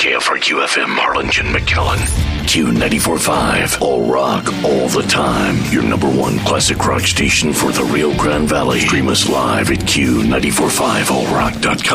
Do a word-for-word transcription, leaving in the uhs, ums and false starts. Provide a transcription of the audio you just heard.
K F R Q F M, Harlingen, McAllen. Q ninety-four point five, all rock, all the time. Your number one classic rock station for the Rio Grande Valley. Stream us live at Q nine four five all rock dot com.